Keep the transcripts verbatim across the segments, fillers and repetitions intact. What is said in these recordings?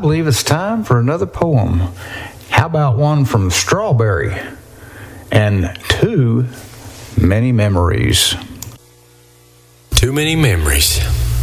believe it's time for another poem. How about one from Strawberry and Too Many Memories? Too many memories.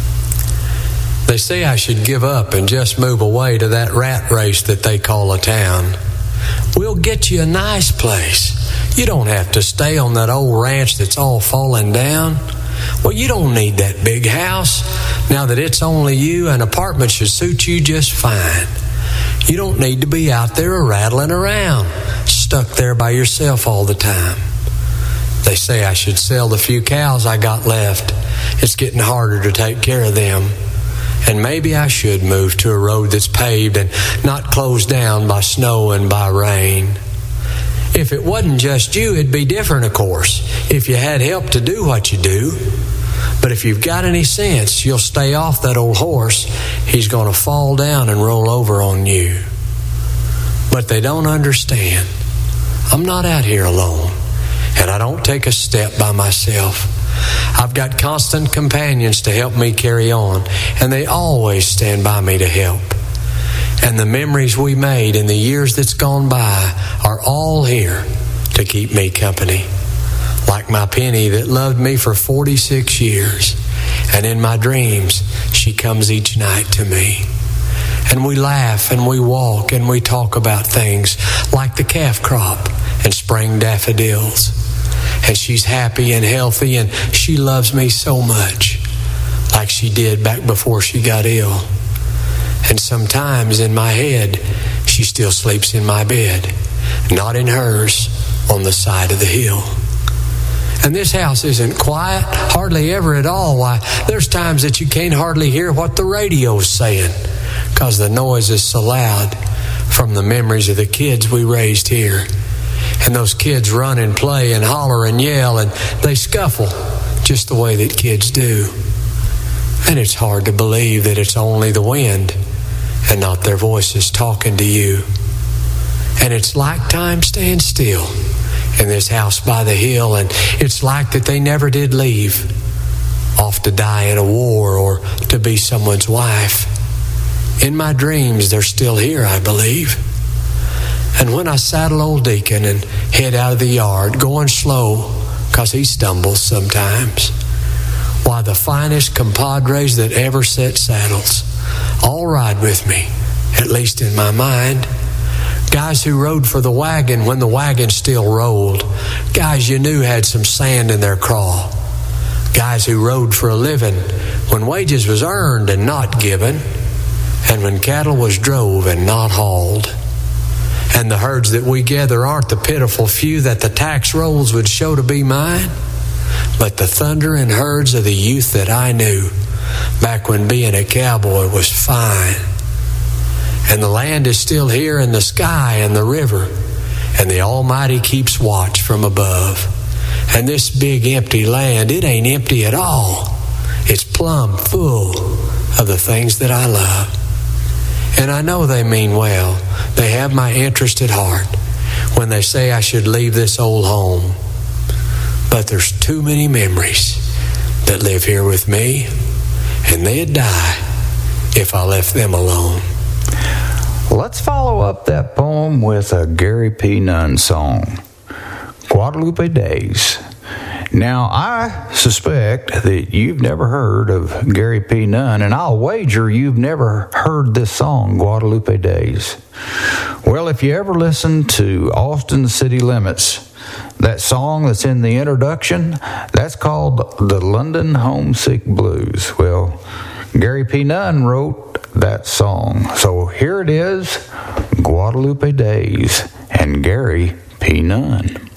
They say I should give up and just move away to that rat race that they call a town. We'll get you a nice place. You don't have to stay on that old ranch that's all falling down. Well, you don't need that big house. Now that it's only you, an apartment should suit you just fine. You don't need to be out there rattling around, stuck there by yourself all the time. They say I should sell the few cows I got left. It's getting harder to take care of them. And maybe I should move to a road that's paved and not closed down by snow and by rain. If it wasn't just you, it'd be different, of course, if you had help to do what you do. But if you've got any sense, you'll stay off that old horse. He's going to fall down and roll over on you. But they don't understand. I'm not out here alone, and I don't take a step by myself. I've got constant companions to help me carry on, and they always stand by me to help. And the memories we made in the years that's gone by are all here to keep me company. Like my Penny that loved me for forty-six years. And in my dreams, she comes each night to me. And we laugh and we walk and we talk about things like the calf crop and spring daffodils. And she's happy and healthy and she loves me so much, like she did back before she got ill. And sometimes in my head, she still sleeps in my bed, not in hers, on the side of the hill. And this house isn't quiet, hardly ever at all. Why, there's times that you can't hardly hear what the radio's saying, because the noise is so loud from the memories of the kids we raised here. And those kids run and play and holler and yell, and they scuffle just the way that kids do. And it's hard to believe that it's only the wind and not their voices talking to you. And it's like time stands still in this house by the hill, and it's like that they never did leave, off to die in a war or to be someone's wife. In my dreams, they're still here, I believe. And when I saddle old Deacon and head out of the yard, going slow, 'cause he stumbles sometimes, why, the finest compadres that ever set saddles all ride with me, at least in my mind. Guys who rode for the wagon when the wagon still rolled. Guys you knew had some sand in their craw. Guys who rode for a living when wages was earned and not given, and when cattle was drove and not hauled. And the herds that we gather aren't the pitiful few that the tax rolls would show to be mine, but the thundering herds of the youth that I knew back when being a cowboy was fine. And the land is still here, and the sky and the river, and the Almighty keeps watch from above. And this big empty land, it ain't empty at all. It's plumb full of the things that I love. And I know they mean well. They have my interest at heart when they say I should leave this old home. But there's too many memories that live here with me, and they'd die if I left them alone. Let's follow up that poem with a Gary P. Nunn song, Guadalupe Days. Now, I suspect that you've never heard of Gary P. Nunn, and I'll wager you've never heard this song, Guadalupe Days. Well, if you ever listen to Austin City Limits, that song that's in the introduction, that's called the London Homesick Blues. Well, Gary P. Nunn wrote that song. So here it is, Guadalupe Days, and Gary P. Nunn.